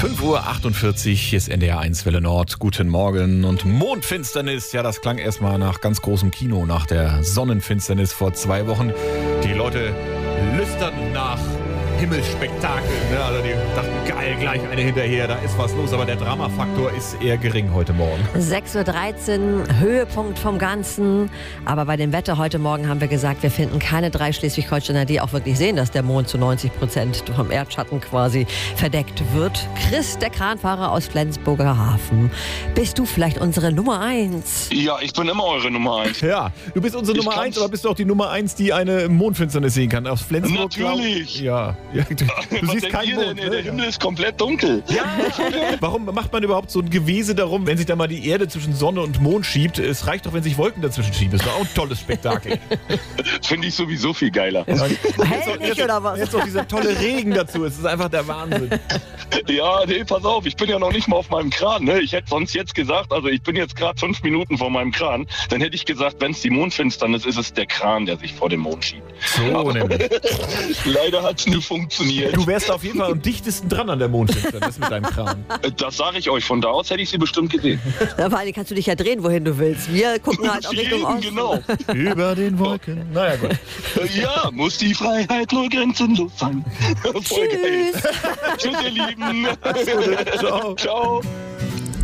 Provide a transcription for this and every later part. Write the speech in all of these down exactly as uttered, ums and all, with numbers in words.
fünf Uhr achtundvierzig, hier ist N D R eins Welle Nord. Guten Morgen. Und Mondfinsternis, ja, das klang erstmal nach ganz großem Kino, nach der Sonnenfinsternis vor zwei Wochen. Die Leute lüstern nach Himmelsspektakel, ne? Also die dachten, geil, gleich eine hinterher, da ist was los, aber der Dramafaktor ist eher gering heute Morgen. sechs Uhr dreizehn, Höhepunkt vom Ganzen. Aber bei dem Wetter heute Morgen haben wir gesagt, wir finden keine drei Schleswig-Holsteiner, die auch wirklich sehen, dass der Mond zu neunzig Prozent vom Erdschatten quasi verdeckt wird. Chris, der Kranfahrer aus Flensburger Hafen. Bist du vielleicht unsere Nummer eins? Ja, ich bin immer eure Nummer eins. Ja, du bist unsere Ich Nummer kann's. eins, aber bist du auch die Nummer eins, die eine Mondfinsternis sehen kann. Aus Flensburg. Natürlich. Glaub, ja. ja du, du Was siehst denkt keinen ihr Mond. denn? Ne? Der Himmel ist komplett dunkel. Ja, warum macht man überhaupt so ein Gewese darum, wenn sich da mal die Erde zwischen Sonne und Mond schiebt? Es reicht doch, wenn sich Wolken dazwischen schieben. Das war auch ein tolles Spektakel. Finde ich sowieso viel geiler. Jetzt, Hell nicht, oder was? Jetzt noch dieser tolle Regen dazu. Es ist einfach der Wahnsinn. Ja, nee, pass auf, ich bin ja noch nicht mal auf meinem Kran. Ne? Ich hätte sonst jetzt gesagt, also ich bin jetzt gerade fünf Minuten vor meinem Kran, dann hätte ich gesagt, wenn es die Mondfinsternis ist, ist es der Kran, der sich vor dem Mond schiebt. So nämlich. Leider hat es nicht funktioniert. Du wärst auf jeden Fall am dichtesten dran an der Mondfinsternis mit deinem Kran. Das sage ich euch, von da aus hätte ich sie bestimmt gesehen. Ja, vor allem kannst du dich ja drehen, wohin du willst. Wir gucken halt auch Richtung Jeden, Osten. genau. Über den Wolken. Naja, gut. Ja, muss die Freiheit nur grenzenlos sein. Voll geil. Tschüss. Tschüss, ihr Lieben. Ciao. Ciao.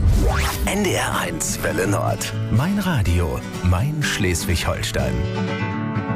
N D R eins Welle Nord. Mein Radio, mein Schleswig-Holstein.